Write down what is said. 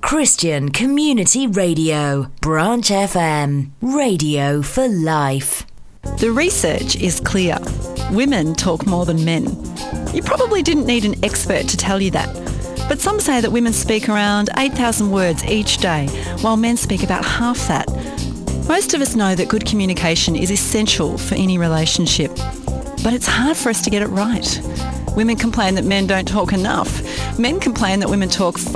Christian Community Radio, Branch FM, radio for life. The research is clear. Women talk more than men. You probably didn't need an expert to tell you that. But some say that women speak around 8,000 words each day, while men speak about half that. Most of us know that good communication is essential for any relationship. But it's hard for us to get it right. Women complain that men don't talk enough. Men complain that women talk